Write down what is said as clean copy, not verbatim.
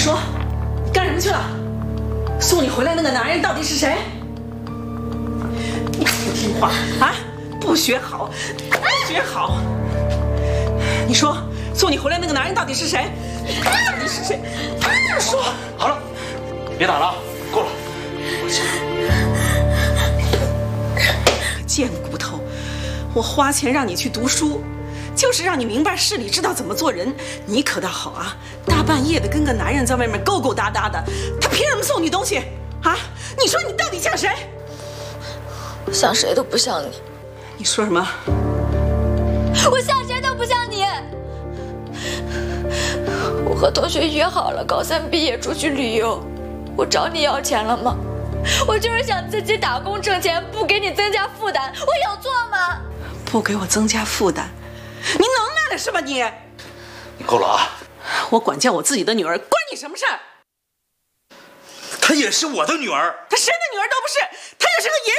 说，你干什么去了？送你回来那个男人到底是谁？你不听话啊？不学好，不学好！你说，送你回来那个男人到底是谁？到底是谁？说。 好了，别打了，够了。 贱骨头！我花钱让你去读书，就是让你明白事理，知道怎么做人。你可倒好啊，大半夜的跟个男人在外面勾勾搭搭的，他凭什么送你东西啊？你说你到底像谁？ 我像谁都不像你。 你说什么？ 我像谁都不像你。我和同学约好了，高三毕业出去旅游。我找你要钱了吗？我就是想自己打工挣钱，不给你增加负担，我有错吗？ 不给我增加负担，你能耐了是吧你？ 你够了啊！ 我管教我自己的女儿，关你什么事儿？ 她也是我的女儿， 她谁的女儿都不是，她就是个野